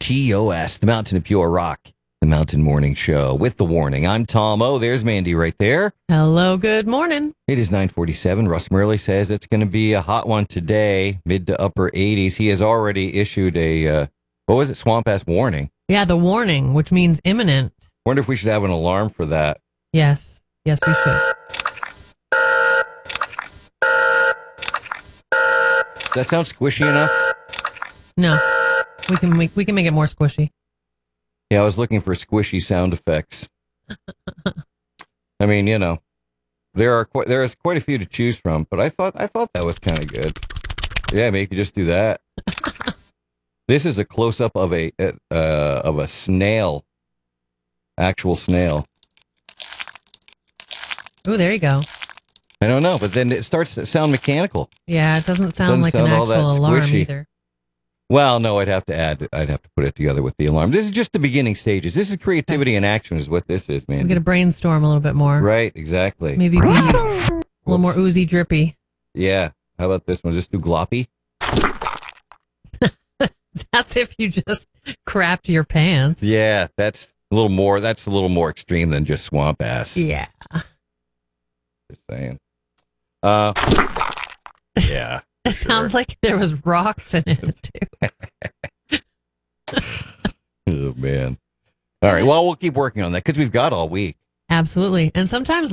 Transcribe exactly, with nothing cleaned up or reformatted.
T O S, the Mountain of Pure Rock, the Mountain Morning Show with the warning. I'm Tom O. There's Mandy right there. Hello, good morning. It is nine forty-seven. Russ Murley says it's going to be a hot one today, mid to upper eighties. He has already issued a, uh, what was it, swamp ass warning. Yeah, the warning, which means imminent. Wonder if we should have an alarm for that. Yes, yes, we should. Does that sound squishy enough? No, we can make we can make it more squishy. Yeah, I was looking for squishy sound effects. I mean, you know, there are quite, there is quite a few to choose from, but I thought I thought that was kind of good. Yeah, maybe you could just do that. This is a close up of a uh, of a snail, actual snail. Oh, there you go. I don't know, but then it starts to sound mechanical. Yeah, it doesn't sound Doesn't like sound an all that actual alarm squishy. either. Well, no, I'd have to add, I'd have to put it together with the alarm. This is just the beginning stages. This is creativity in action is what this is, man. We got to brainstorm a little bit more. Right, exactly. Maybe be a little more oozy drippy. Yeah. How about this one? Just do gloppy? That's if you just crapped your pants. Yeah, that's a little more, that's a little more extreme than just swamp ass. Yeah. Just saying. Uh, yeah. It sure. sounds like there was rocks in it, too. Oh, man. All right. Well, we'll keep working on that because we've got all week. Absolutely. And sometimes